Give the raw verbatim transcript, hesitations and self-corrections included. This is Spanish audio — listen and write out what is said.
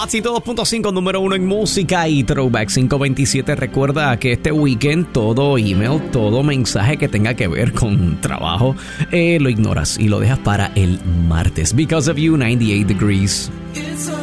Hot dos punto cinco, número uno en música y Throwback cinco veintisiete. Recuerda que este weekend todo email, todo mensaje que tenga que ver con trabajo, eh, lo ignoras y lo dejas para el martes. Because of You, noventa y ocho Degrees.